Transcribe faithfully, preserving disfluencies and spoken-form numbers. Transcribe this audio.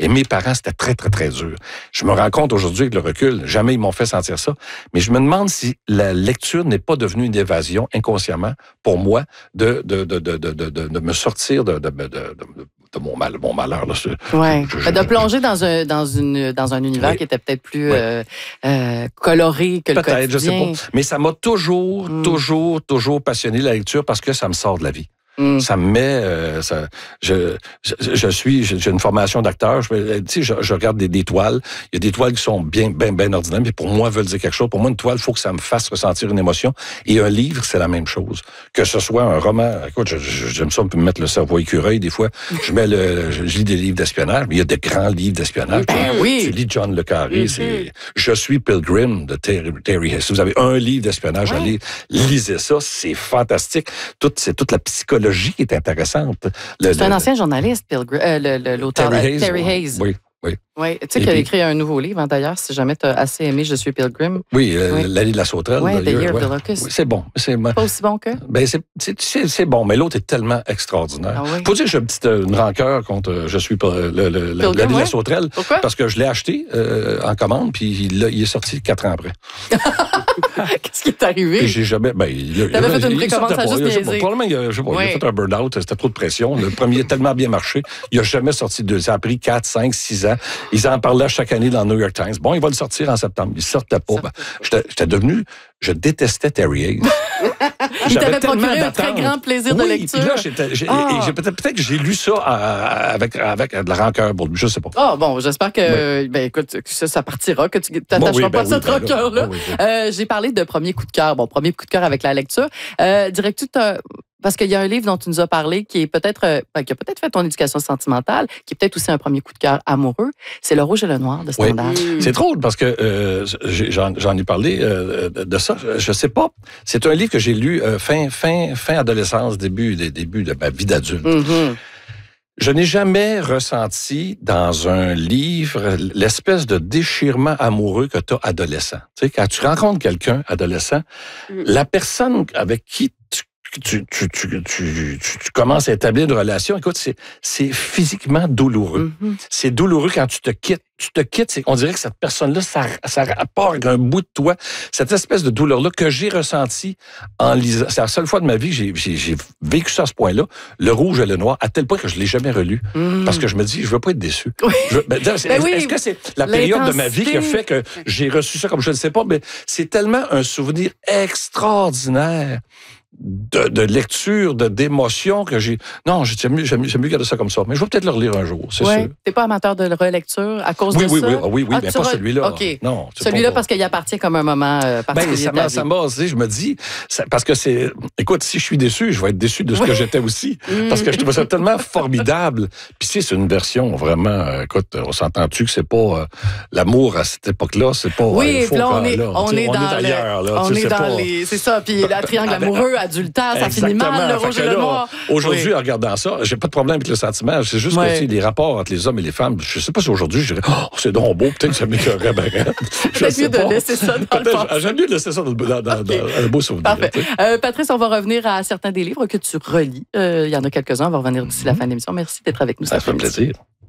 Et mes parents, c'était très, très, très dur. Je me rends compte aujourd'hui avec le recul, jamais ils m'ont fait sentir ça. Mais je me demande si la lecture n'est pas devenue une évasion inconsciemment pour moi de, de, de, de, de, de, de me sortir de, de, de, de, de mon, mal, mon malheur. Là. Ouais. Je, je, de plonger dans un, dans une, dans un univers oui. qui était peut-être plus oui. euh, euh, coloré que le quotidien. Peut-être, je sais pas. Mais ça m'a toujours, mm. toujours, toujours passionné la lecture parce que ça me sort de la vie. Mm. Ça me met... Euh, ça, je, je, je suis... J'ai une formation d'acteur. Je, tu sais, je, je regarde des, des toiles. Il y a des toiles qui sont bien, bien, bien ordinaires, mais pour moi, veulent dire quelque chose. Pour moi, une toile, il faut que ça me fasse ressentir une émotion. Et un livre, c'est la même chose. Que ce soit un roman... Écoute, je, je, j'aime ça, on peut me mettre le cerveau écureuil. Des fois, je mets le... Je lis des livres d'espionnage, mais il y a de grands livres d'espionnage. Ben oui. Tu lis John Le Carré, mm-hmm. c'est... Je suis Pilgrim de Terry, Terry Hayes. Si vous avez un livre d'espionnage ouais. à lire, lisez ça. C'est fantastique. Tout, c'est toute la psychologie qui est intéressante. Le, c'est un le, ancien journaliste, Pilgrim, euh, le, le, l'auteur Terry Hayes. Terry Hayes. Oui, oui. Oui, tu sais qu'il a écrit un nouveau livre, hein, d'ailleurs, si jamais tu as assez aimé Je suis Pilgrim. Oui, euh, oui. L'allée de la sauterelle. Oui, The Year ouais. of the Locust. Oui, c'est bon. C'est pas aussi bon que? Ben, c'est, c'est, c'est, c'est bon, mais l'autre est tellement extraordinaire. Ah, oui. Faut dire que j'ai une petite une rancœur contre euh, Je suis le, le, le, Pilgrim, l'allée de la sauterelle. Pourquoi? Parce que je l'ai acheté euh, en commande, puis il, il est sorti quatre ans après. Qu'est-ce qui est arrivé? Et j'ai jamais. Ben, il, T'avais il, fait une précommande, ça a juste niaisé. Probablement, il a, je sais pas, oui. il a fait un burn-out, c'était trop de pression. Le premier a tellement bien marché, il n'a jamais sorti de. Ça a pris quatre, cinq, six ans. Ils en parlaient chaque année dans le New York Times. Bon, il va le sortir en septembre. Il ne sortait pas. Ben, j'étais, j'étais devenu... Je détestais Terry Hayes. Il t'avait procuré un très grand plaisir oui, de lecture. Puis là, j'étais, j'ai, ah. et j'ai, peut-être, peut-être que j'ai lu ça avec, avec de la rancœur pour lui. Je ne sais pas. Ah, oh, bon, j'espère que, oui. ben, écoute, que ça, ça partira, que tu t'attacheras bon, oui, ben, pas à oui, cette ben, rancœur-là. Ben, oui, euh, j'ai parlé de premier coup de cœur. Bon, premier coup de cœur avec la lecture. Euh, dirais-tu parce qu'il y a un livre dont tu nous as parlé qui est peut-être euh, qui a peut-être fait ton éducation sentimentale, qui est peut-être aussi un premier coup de cœur amoureux. C'est Le Rouge et le Noir de Stendhal. Oui. Mmh. C'est drôle parce que euh, j'en, j'en ai parlé euh, de ça. Je sais pas. C'est un livre que j'ai lu euh, fin fin fin adolescence, début début de ma vie d'adulte. Mmh. Je n'ai jamais ressenti dans un livre l'espèce de déchirement amoureux que tu as adolescent. Tu sais, quand tu rencontres quelqu'un adolescent, mmh. la personne avec qui tu Tu, tu, tu, tu, tu, tu commences à établir une relation. Écoute, c'est, c'est physiquement douloureux. Mm-hmm. C'est douloureux quand tu te quittes. Tu te quittes, c'est, on dirait que cette personne-là, ça, ça part avec un bout de toi. Cette espèce de douleur-là que j'ai ressentie en lisant. C'est la seule fois de ma vie que j'ai, j'ai, j'ai vécu ça à ce point-là. Le Rouge et le Noir, à tel point que je ne l'ai jamais relu. Mm. Parce que je me dis, je ne veux pas être déçu. Oui. Je, ben, est, ben oui, est-ce que c'est la période de ma vie qui a fait que j'ai reçu ça comme je ne sais pas, mais c'est tellement un souvenir extraordinaire. De, de lecture, de, d'émotion que j'ai... Non, j'aime mieux, j'aime, j'aime mieux garder ça comme ça. Mais je vais peut-être le relire un jour, c'est ouais. sûr. T'es pas amateur de relecture à cause oui, de oui, ça? Oui, oui, oui, oui, ah, mais pas re... celui-là. OK. Non, celui-là pas... parce qu'il appartient comme un moment euh, particulier. Ben, ça m'a, ça m'a, je me dis, ça, parce que c'est... Écoute, si je suis déçu, je vais être déçu de ce oui. que j'étais aussi. Parce que je trouve ça tellement formidable. Puis si c'est une version vraiment... Euh, écoute, on s'entend-tu que c'est pas... Euh, l'amour à cette époque-là, c'est pas... Oui, euh, puis là, on est, là, on est on dans est ailleurs. Là, on est dans pas... les... C'est ça, puis le triangle amoureux, adultère, ça finit mal, le Rouge et le Noir. Aujourd'hui, oui. en regardant ça, j'ai pas de problème avec le sentiment. C'est juste ouais. que tu sais, les rapports entre les hommes et les femmes, je sais pas si aujourd'hui, je dirais, oh, c'est donc beau, peut-être que ça m'écœurerait bien. Peut-être mieux de laisser ça dans le passé. J'aime mieux de laisser ça dans, dans, dans, okay. dans un beau souvenir. Parfait. Euh, Patrice, on va revenir à certains des livres que tu relis. Il euh, y en a quelques-uns. On va revenir d'ici mm-hmm. la fin de l'émission. Merci d'être avec nous. Ça fait plaisir.